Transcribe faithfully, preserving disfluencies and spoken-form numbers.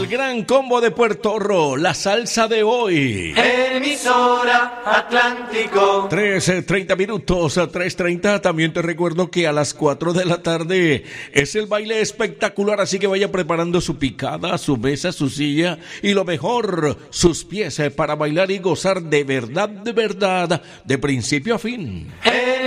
gran combo de Puerto Rico, la salsa de hoy. Emisora Atlántico. tres, treinta minutos, tres treinta. También te recuerdo que a las cuatro de la tarde es el baile espectacular, así que vaya preparando su picada, su mesa, su silla y lo mejor, sus pies para bailar y gozar de verdad, de verdad, de principio a fin.